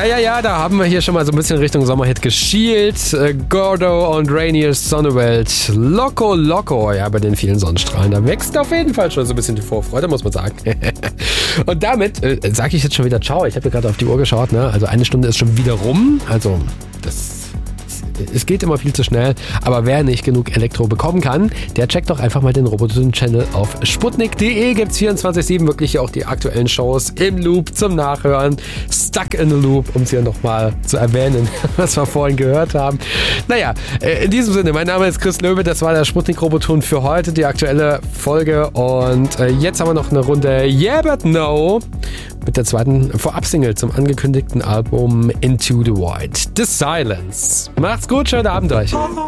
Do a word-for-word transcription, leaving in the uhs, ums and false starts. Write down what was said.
Ja, ja, ja, da haben wir hier schon mal so ein bisschen Richtung Sommerhit geschielt. Äh, Gordo und Rainiers Sonnenwelt. Loco, Loco. Ja, bei den vielen Sonnenstrahlen. Da wächst auf jeden Fall schon so ein bisschen die Vorfreude, muss man sagen. Und damit äh, sage ich jetzt schon wieder ciao. Ich habe ja gerade auf die Uhr geschaut, ne? Also eine Stunde ist schon wieder rum. Also das... Es geht immer viel zu schnell, aber wer nicht genug Elektro bekommen kann, der checkt doch einfach mal den Roboton-Channel auf sputnik punkt de. Gibt's vierundzwanzig sieben wirklich auch die aktuellen Shows im Loop zum Nachhören. Stuck in the Loop, um es hier nochmal zu erwähnen, was wir vorhin gehört haben. Naja, in diesem Sinne, mein Name ist Chris Löwe, das war der Sputnik-Roboton für heute, die aktuelle Folge. Und jetzt haben wir noch eine Runde Yeah But No mit der zweiten Vorab-Single zum angekündigten Album Into the Void. The Silence. Macht's gut, schönen Abend euch.